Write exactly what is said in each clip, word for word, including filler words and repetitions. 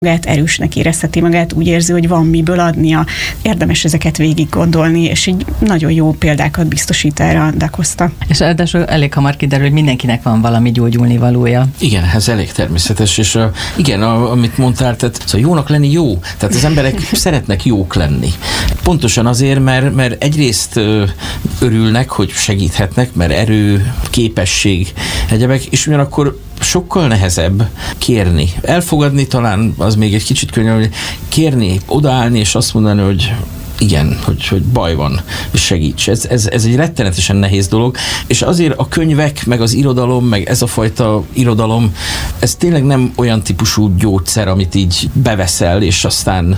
magát erősnek érezheti magát, úgy érzi, hogy van miből adnia. Érdemes ezeket végig gondolni, és így nagyon jó példákat biztosít erre a Da Costa. És ráadásul elég hamar kiderül, hogy mindenkinek van valami gyógyulni valója. Igen, ez elég természetes, és a, igen, a, amit mondtál, tehát szóval jónak lenni jó, tehát az emberek szeretnek jók lenni. Pontosan azért, mert, mert egyrészt örülnek, hogy segíthetnek, mert erő, képesség, egyebek, és ugyanakkor sokkal nehezebb kérni. Elfogadni talán az még egy kicsit könnyebb, kérni, odaállni, és azt mondani, hogy igen, hogy, hogy baj van, és segíts. Ez, ez, ez egy rettenetesen nehéz dolog, és azért a könyvek, meg az irodalom, meg ez a fajta irodalom, ez tényleg nem olyan típusú gyógyszer, amit így beveszel, és aztán,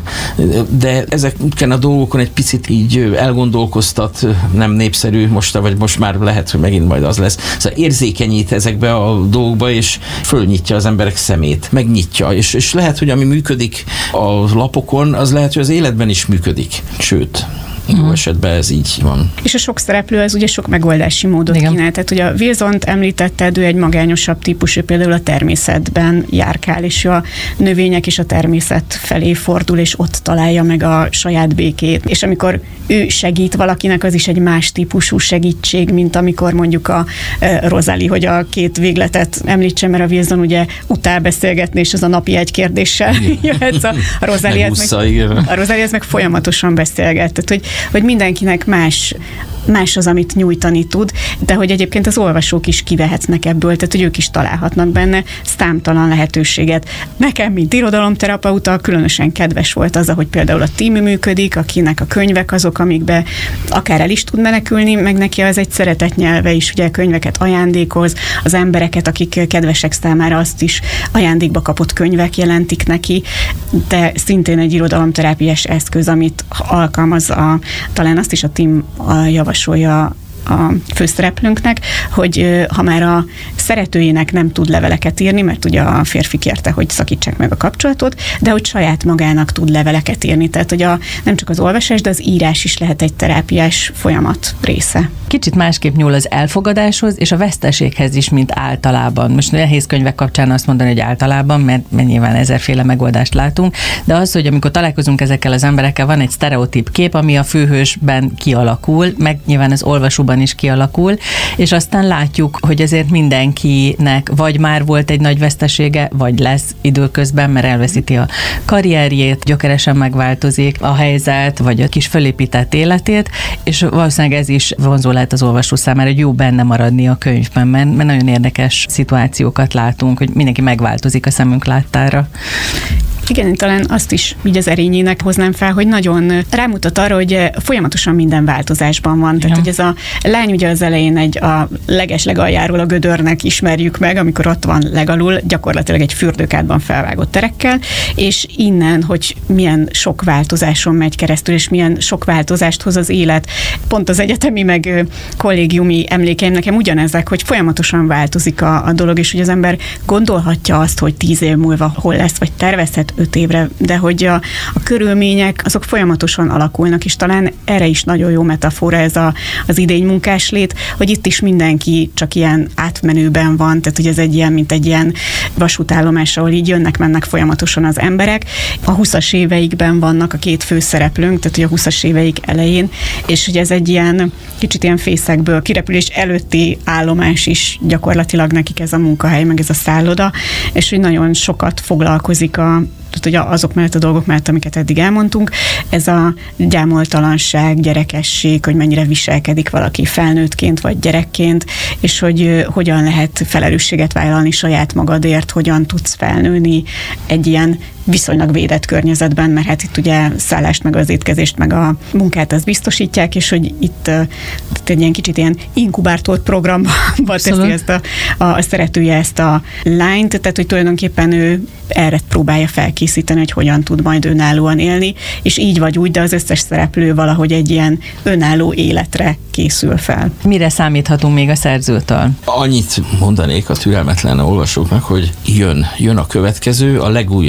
de ezeken a dolgokon egy picit így elgondolkoztat, nem népszerű most, vagy most már lehet, hogy megint majd az lesz. Szóval érzékenyít ezekbe a dolgokba, és fölnyitja az emberek szemét, megnyitja, és, és lehet, hogy ami működik a lapokon, az lehet, hogy az életben is működik. Sőt, jó esetben ez így van. És a sok szereplő az ugye sok megoldási módot Igen. kínál. Tehát ugye a Wilsont említetted, ő egy magányosabb típusú, például a természetben járkál, és a növények és a természet felé fordul, és ott találja meg a saját békét. És amikor ő segít valakinek, az is egy más típusú segítség, mint amikor mondjuk a e, Rosalie, hogy a két végletet említse, mert a Wilson ugye utál beszélgetni, és az a napi egy kérdéssel jöhetsz. A, a Rosalie ez meg, a Rosalie ez meg folyamatosan beszélget. Tehát, hogy hogy mindenkinek más, más az, amit nyújtani tud, de hogy egyébként az olvasók is kivehetnek ebből, tehát hogy ők is találhatnak benne számtalan lehetőséget. Nekem, mint irodalomterapeuta, különösen kedves volt az, hogy például a tím működik, akinek a könyvek azok, amikbe akár el is tud menekülni, meg neki az egy szeretetnyelve is, ugye könyveket ajándékoz, az embereket, akik kedvesek számára azt is ajándékba kapott könyvek jelentik neki, de szintén egy irodalomterápiás eszköz, amit alkalmaz a, talán azt is a tím javasolja a főszereplőnknek, hogy ha már a szeretőjének nem tud leveleket írni, mert ugye a férfi kérte, hogy szakítsák meg a kapcsolatot, de hogy saját magának tud leveleket írni. Tehát, hogy a, nem csak az olvasás, de az írás is lehet egy terápiás folyamat része. Kicsit másképp nyúl az elfogadáshoz és a veszteséghez is, mint általában. Most nehéz könyvek kapcsán azt mondani, hogy általában, mert, mert nyilván ezerféle megoldást látunk, de az, hogy amikor találkozunk ezekkel az emberekkel, van egy sztereotíp kép, ami a főhősben kialakul, meg nyilván az olvasóban is kialakul, és aztán látjuk, hogy azért mindenkinek vagy már volt egy nagy vesztesége, vagy lesz időközben, mert elveszíti a karrierjét, gyökeresen megváltozik a helyzet, vagy a kis fölépített életét, és valószínűleg ez is vonzó lehet az olvasó számára, hogy jó benne maradni a könyvben, mert, mert nagyon érdekes szituációkat látunk, hogy mindenki megváltozik a szemünk láttára. Igen, én talán azt is így az erényének hoznám fel, hogy nagyon rámutat arra, hogy folyamatosan minden változásban van. Tehát, hogy ez a lány ugye az elején egy a leges legaljáról a gödörnek ismerjük meg, amikor ott van legalul, gyakorlatilag egy fürdőkádban felvágott terekkel, és innen, hogy milyen sok változáson megy keresztül, és milyen sok változást hoz az élet. Pont az egyetemi meg kollégiumi emlékeim nekem ugyanezek, hogy folyamatosan változik a, a dolog, és hogy az ember gondolhatja azt, hogy tíz év múlva hol lesz, vagy tervezhet öt évre, de hogy a, a körülmények azok folyamatosan alakulnak, és talán erre is nagyon jó metafora ez a, az idény munkáslét, hogy itt is mindenki csak ilyen átmenőben van, tehát hogy ez egy ilyen, mint egy ilyen vasútállomás, ahol így jönnek-mennek folyamatosan az emberek. A huszas éveikben vannak a két főszereplőnk, tehát hogy a huszas éveik elején, és hogy ez egy ilyen kicsit ilyen fészekből kirepülés előtti állomás is gyakorlatilag nekik ez a munkahely, meg ez a szálloda, és hogy nagyon sokat foglalkozik a tehát, hogy azok mellett a dolgok mellett, amiket eddig elmondtunk, ez a gyámoltalanság, gyerekesség, hogy mennyire viselkedik valaki felnőttként vagy gyerekként, és hogy hogyan lehet felelősséget vállalni saját magadért, hogyan tudsz felnőni egy ilyen viszonylag védett környezetben, mert hát itt ugye szállást, meg az étkezést, meg a munkát azt biztosítják, és hogy itt egy ilyen kicsit ilyen inkubátor programba teszi ezt a, a, a szeretője ezt a lányt, tehát hogy tulajdonképpen ő erre próbálja felkészíteni, hogy hogyan tud majd önállóan élni, és így vagy úgy, de az összes szereplő valahogy egy ilyen önálló életre készül fel. Mire számíthatunk még a szerzőtől? Annyit mondanék a türelmetlen olvasóknak, hogy jön, jön a következő, a legújabb kötet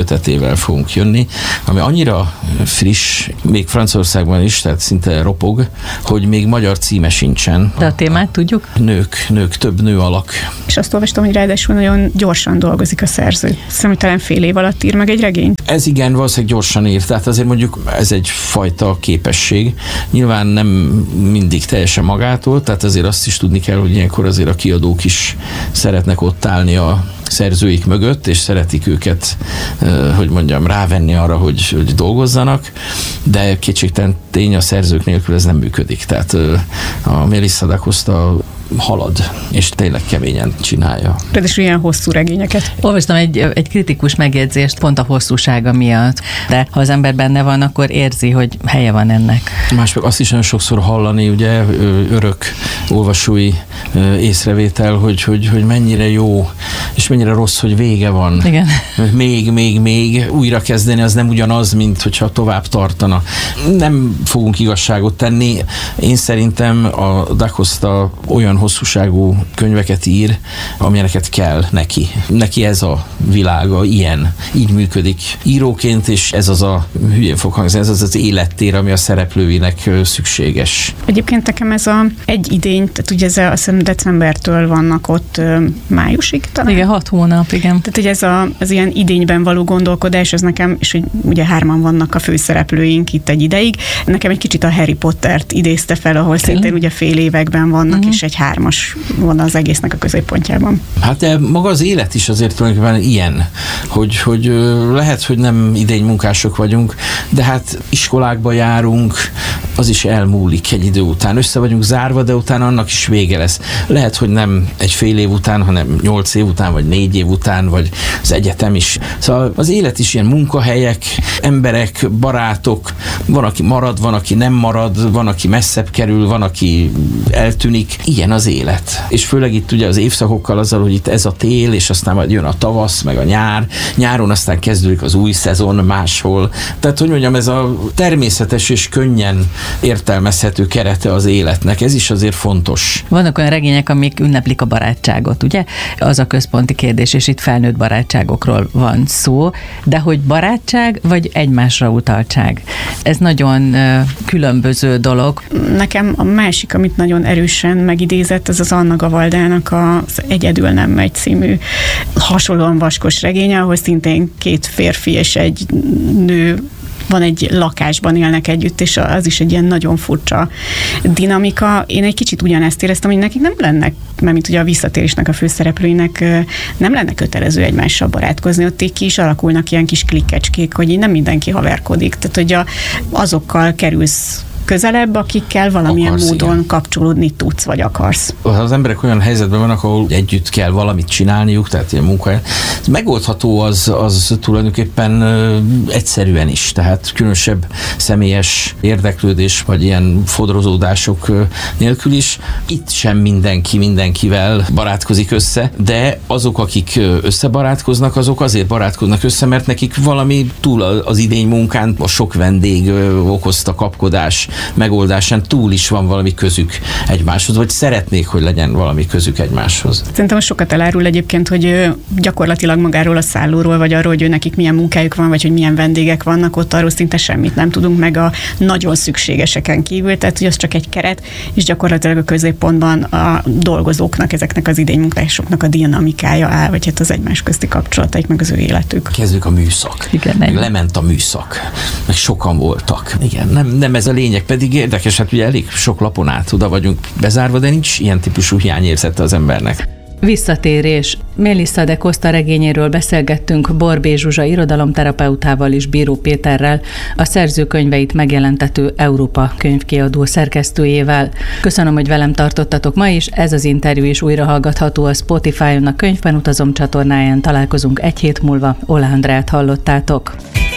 kötetével fogunk jönni, ami annyira friss, még Franciaországban is, tehát szinte ropog, hogy még magyar címe sincsen. De a témát tudjuk? Nők, nők, több nő alak. És azt olvastam, hogy ráadásul nagyon gyorsan dolgozik a szerző. Hiszem, hogy talán fél év alatt ír meg egy regényt. Ez igen, valószínűleg gyorsan ír, tehát azért mondjuk ez egy fajta képesség. Nyilván nem mindig teljesen magától, tehát azért azt is tudni kell, hogy ilyenkor azért a kiadók is szeretnek ott állni a szerzőik mögött, és szeretik őket, hogy mondjam, rávenni arra, hogy, hogy dolgozzanak, de kétségtelen tény, a szerzők nélkül ez nem működik. Tehát a Melissa da Costa halad, és tényleg keményen csinálja. Ráadásul ilyen hosszú regényeket. Olvastam egy, egy kritikus megjegyzést pont a hosszúsága miatt, de ha az ember benne van, akkor érzi, hogy helye van ennek. Más meg azt is nagyon sokszor hallani, ugye örök olvasói észrevétel, hogy, hogy, hogy mennyire jó, és mennyire rossz, hogy vége van. Igen. Még, még, még újra kezdeni, az nem ugyanaz, mint hogyha tovább tartana. Nem fogunk igazságot tenni. Én szerintem a Da Costa olyan hosszúságú könyveket ír, amilyeneket kell neki. Neki ez a világa, ilyen, így működik íróként, és ez az a, hülyén fog hangzni, ez az az élettér, ami a szereplőinek szükséges. Egyébként nekem ez a egy idény, tehát ugye ez a, azt hiszem decembertől vannak ott májusig talán. Igen, hat hónap, igen. Tehát, hogy ez a, az ilyen idényben való gondolkodás, ez nekem, és hogy ugye hárman vannak a főszereplőink itt egy ideig, nekem egy kicsit a Harry Pottert idézte fel, ahol Tényleg? szintén ugye fél években vannak, uh-huh. és egy hármas van az egésznek a középpontjában. Hát de maga az élet is azért tulajdonképpen ilyen, hogy, hogy lehet, hogy nem idénymunkások vagyunk, de hát iskolákba járunk, az is elmúlik egy idő után. Össze vagyunk zárva, de utána annak is vége lesz. Lehet, hogy nem egy fél év után, hanem nyolc év után, vagy négy év után, vagy az egyetem is. Szóval az élet is ilyen munkahelyek, emberek, barátok, van, aki marad, van, aki nem marad, van, aki messzebb kerül, van, aki eltűnik. Ilyen az élet. És főleg itt ugye az évszakokkal azzal, hogy itt ez a tél, és aztán majd jön a tavasz, meg a nyár. Nyáron aztán kezdődik az új szezon máshol. Tehát, hogy mondjam, ez a természetes és könnyen értelmezhető kerete az életnek. Ez is azért fontos. Vannak olyan regények, amik ünneplik a barátságot, ugye? Az a központi kérdés, és itt felnőtt barátságokról van szó, de hogy barátság, vagy egymásra utaltság? Ez nagyon uh, különböző dolog. Nekem a másik, amit nagyon erősen megidézett, ez az Anna Gavaldának az Egyedül nem megy című hasonlóan vaskos regénye, ahol szintén két férfi és egy nő van egy lakásban élnek együtt, és az is egy ilyen nagyon furcsa dinamika. Én egy kicsit ugyanezt éreztem, hogy nekik nem lenne, mert mint ugye a visszatérésnek a főszereplőinek nem lenne kötelező egymással barátkozni, ott így ki is alakulnak ilyen kis klikkecskék, hogy így nem mindenki haverkodik. Tehát, hogy a, azokkal kerülsz közelebb, akikkel valamilyen akarsz, módon igen. kapcsolódni tudsz, vagy akarsz. Az emberek olyan helyzetben vannak, ahol együtt kell valamit csinálniuk, tehát ilyen munkahely. Megoldható az, az tulajdonképpen egyszerűen is, tehát különösebb személyes érdeklődés, vagy ilyen fodrozódások nélkül is. Itt sem mindenki mindenkivel barátkozik össze, de azok, akik összebarátkoznak, azok azért barátkoznak össze, mert nekik valami túl az idény munkán, a sok vendég okozta kapkodás megoldásán túl is van valami közük egymáshoz, vagy szeretnék, hogy legyen valami közük egymáshoz. Szerintem sokat elárul egyébként, hogy gyakorlatilag magáról a szállóról, vagy arról, hogy nekik milyen munkájuk van, vagy hogy milyen vendégek vannak, ott arról szinte semmit nem tudunk, meg a nagyon szükségeseken kívül, tehát hogy az csak egy keret, és gyakorlatilag a középpontban a dolgozóknak, ezeknek az idénymunkásoknak a dinamikája áll, vagy hát az egymás közti kapcsolataik, meg az ő életük. Kezdjük a műszak. Igen, meg lement a műszak. Meg sokan voltak. Igen, nem, nem ez a lényeg, pedig érdekes, hát ugye elég sok lapon át oda vagyunk bezárva, de nincs ilyen típusú hiányérzete az embernek. Visszatérés. Melissa da Costa regényéről beszélgettünk Borbély Zsuzsa irodalomterapeutával és Bíró Péterrel, a szerzőkönyveit megjelentető Európa könyvkiadó szerkesztőjével. Köszönöm, hogy velem tartottatok ma is, ez az interjú is újra hallgatható a Spotify-on, a Könyvben utazom csatornáján. Találkozunk egy hét múlva, Ola Andrát hallottátok.